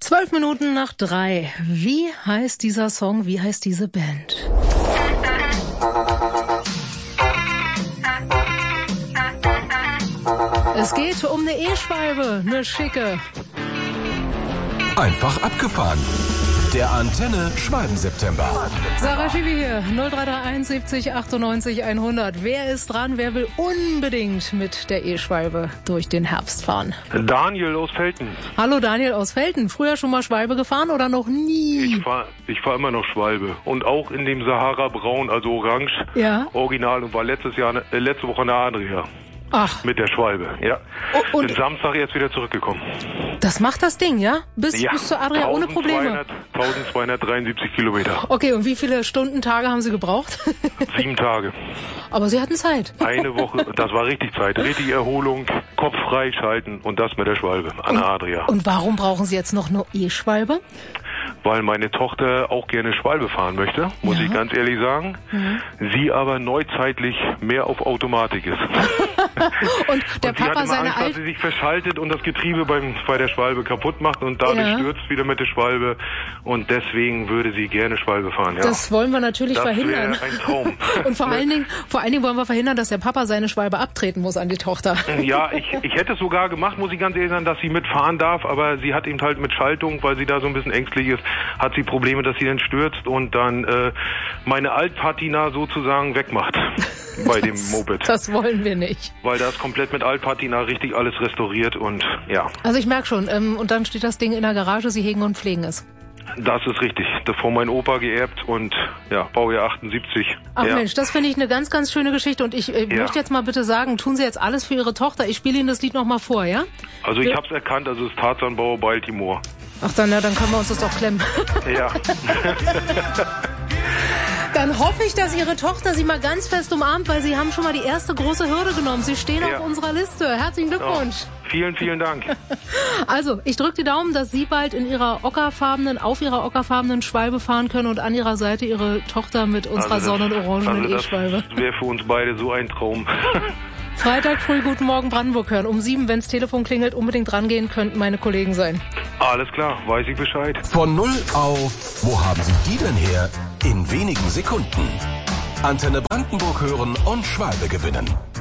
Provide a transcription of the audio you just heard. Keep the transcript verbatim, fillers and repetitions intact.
Zwölf Minuten nach drei. Wie heißt dieser Song? Wie heißt diese Band? Es geht um eine E-Schwalbe, eine schicke. Einfach abgefahren. Der Antenne Schwalben-September. Sarah Schiwi hier, null drei drei eins siebzig achtundneunzig hundert. Wer ist dran? Wer will unbedingt mit der E-Schwalbe durch den Herbst fahren? Daniel aus Velten. Hallo Daniel aus Velten. Früher schon mal Schwalbe gefahren oder noch nie? Ich fahre ich fahr immer noch Schwalbe. Und auch in dem Sahara-Braun, also orange, ja. Original. Und war letztes Jahr, äh, letzte Woche in der Adria. Ach. Mit der Schwalbe, ja. Und bin Samstag jetzt wieder zurückgekommen. Das macht das Ding, ja? Bis, ja. bis zur Adria ohne Probleme? eintausendzweihundertdreiundsiebzig Kilometer. Okay, und wie viele Stunden, Tage haben Sie gebraucht? Sieben Tage. Aber Sie hatten Zeit. Eine Woche, das war richtig Zeit. Richtig Erholung, Kopf freischalten und das mit der Schwalbe an der Adria. Und warum brauchen Sie jetzt noch eine E-Schwalbe? Weil meine Tochter auch gerne Schwalbe fahren möchte, muss ja. ich ganz ehrlich sagen. Mhm. Sie aber neuzeitlich mehr auf Automatik ist. Und der und Papa seine Angst, dass sie sich verschaltet und das Getriebe beim, bei der Schwalbe kaputt macht und dadurch ja. stürzt wieder mit der Schwalbe. Und deswegen würde sie gerne Schwalbe fahren. Ja. Das wollen wir natürlich das verhindern. Das wäre ein Traum. Und vor allen Dingen, vor allen Dingen wollen wir verhindern, dass der Papa seine Schwalbe abtreten muss an die Tochter. Ja, ich, ich hätte es sogar gemacht, muss ich ganz ehrlich sagen, dass sie mitfahren darf, aber sie hat eben halt mit Schaltung, weil sie da so ein bisschen ängstlich ist, hat sie Probleme, dass sie dann stürzt und dann äh, meine Altpatina sozusagen wegmacht bei dem das, Moped. Das wollen wir nicht. Weil da ist komplett mit Altpatina richtig alles restauriert und ja. Also ich merke schon, ähm, und dann steht das Ding in der Garage, Sie hegen und pflegen es. Das ist richtig. Das von meinem Opa geerbt und ja, Baujahr achtundsiebzig. Ach ja. Mensch, das finde ich eine ganz, ganz schöne Geschichte und ich äh, ja. möchte jetzt mal bitte sagen, tun Sie jetzt alles für Ihre Tochter. Ich spiele Ihnen das Lied nochmal vor, ja? Also ich habe es erkannt, also es ist Tarzanbauer Baltimore. Ach dann, ja, dann können wir uns das doch klemmen. Ja. Dann hoffe ich, dass Ihre Tochter Sie mal ganz fest umarmt, weil Sie haben schon mal die erste große Hürde genommen. Sie stehen ja. auf unserer Liste. Herzlichen Glückwunsch. Oh, vielen, vielen Dank. Also, ich drücke die Daumen, dass Sie bald in Ihrer ockerfarbenen, auf Ihrer ockerfarbenen Schwalbe fahren können und an Ihrer Seite Ihre Tochter mit unserer also sonnenorangenen also E-Schwalbe. Das wäre für uns beide so ein Traum. Freitag früh Guten Morgen Brandenburg hören. Um sieben, wenns Telefon klingelt, unbedingt rangehen, könnten meine Kollegen sein. Alles klar, weiß ich Bescheid. Von null auf, wo haben Sie die denn her? In wenigen Sekunden. Antenne Brandenburg hören und Schwalbe gewinnen.